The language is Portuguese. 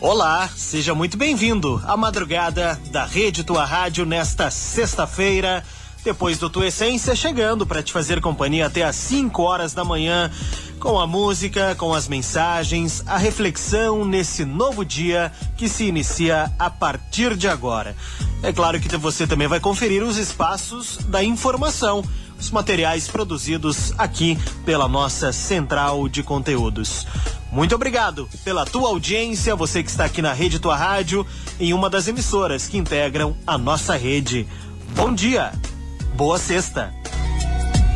Olá, seja muito bem-vindo à madrugada da Rede Tua Rádio nesta sexta-feira, depois do Tua Essência, chegando para te fazer companhia até às 5 horas da manhã, com a música, com as mensagens, a reflexão nesse novo dia que se inicia a partir de agora. É claro que você também vai conferir os espaços da informação, os materiais produzidos aqui pela nossa central de conteúdos. Muito obrigado pela tua audiência, você que está aqui na Rede Tua Rádio, em uma das emissoras que integram a nossa rede. Bom dia, boa sexta.